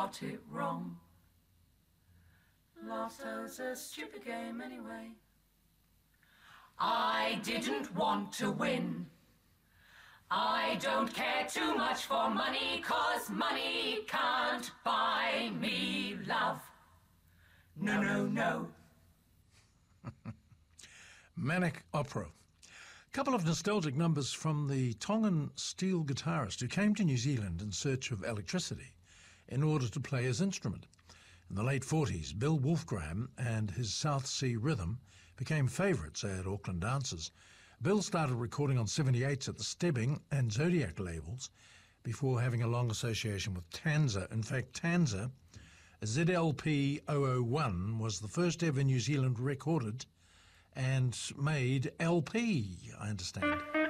got it wrong. Lotto's a stupid game anyway. I didn't want to win. I don't care too much for money, 'cause money can't buy me love. No, no, no. Manic Opera. A couple of nostalgic numbers from the Tongan steel guitarist who came to New Zealand in search of electricity in order to play his instrument. In the late 40s, Bill Wolfgram and his South Sea Rhythm became favourites at Auckland dances. Bill started recording on 78s at the Stebbing and Zodiac labels before having a long association with Tanza. In fact, Tanza, ZLP 001, was the first ever New Zealand recorded and made LP, I understand.